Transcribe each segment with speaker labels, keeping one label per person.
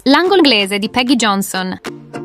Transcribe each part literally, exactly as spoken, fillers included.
Speaker 1: L'angolo inglese di Peggy Johnson.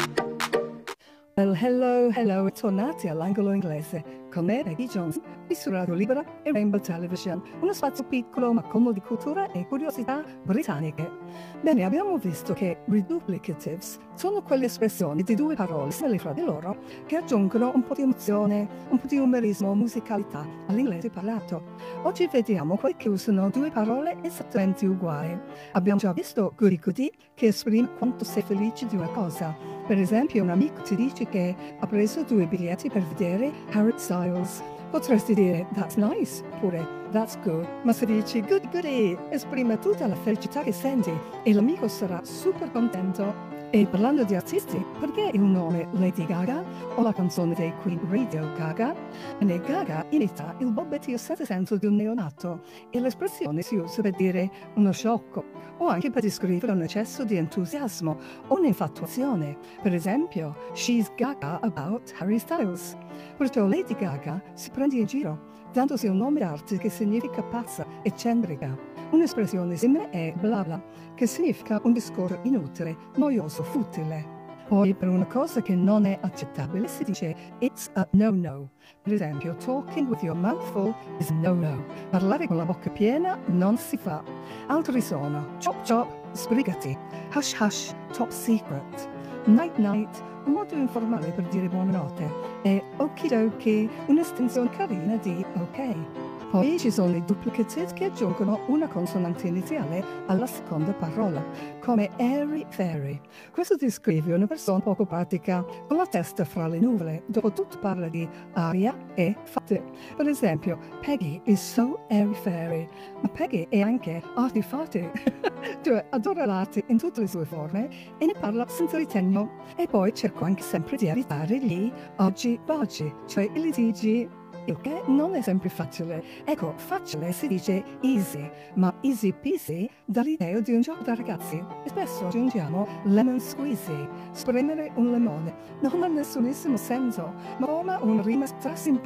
Speaker 2: Well, hello, hello, e tornati all'angolo inglese con me, Peggy Johnson, qui su Radio Libera e Rainbow Television, uno spazio piccolo ma colmo di cultura e curiosità britanniche. Bene, abbiamo visto che reduplicatives sono quelle espressioni di due parole simili fra di loro che aggiungono un po' di emozione, un po' di umorismo, musicalità all'inglese parlato. Oggi vediamo quelli che usano due parole esattamente uguali. Abbiamo già visto goody goody, che esprime quanto sei felice di una cosa. Per esempio, un amico ti dice che ha preso due biglietti per vedere Harry Styles. Potresti dire that's nice oppure that's good, ma se dici goody goody esprime tutta la felicità che senti e l'amico sarà super contento. E parlando di artisti, perché il nome Lady Gaga o la canzone dei Queen Radio Gaga? Bene, Gaga imita il bobbetio settecento di un neonato e l'espressione si usa per dire uno sciocco o anche per descrivere un eccesso di entusiasmo o un'infatuazione. Per esempio, she's gaga about Harry Styles. Perciò Lady Gaga si prende in giro, dandosi un nome d'arte che significa pazza, eccentrica. Un'espressione simile è bla bla, che significa un discorso inutile, noioso, futile. Poi per una cosa che non è accettabile si dice it's a no-no. Per esempio, talking with your mouth full is no-no. Parlare con la bocca piena non si fa. Altri sono chop chop, sbrigati, hush hush, top secret, night night, un modo informale per dire buonanotte, e okidoki, un'estensione carina di ok. Poi ci sono i duplicatives che aggiungono una consonante iniziale alla seconda parola, come airy fairy. Questo descrive una persona poco pratica, con la testa fra le nuvole. Dopotutto parla di aria e fate. Per esempio, Peggy is so airy fairy. Ma Peggy è anche artifate, cioè adora l'arte in tutte le sue forme e ne parla senza ritegno. E poi cerco anche sempre di evitare gli oggi baggi, cioè i litigi. Il che non è sempre facile. Ecco, facile si dice easy, ma easy peasy dà l'idea di un gioco da ragazzi. E spesso aggiungiamo lemon squeezy, spremere un limone. Non ha nessunissimo senso, ma forma un rima strasimpatico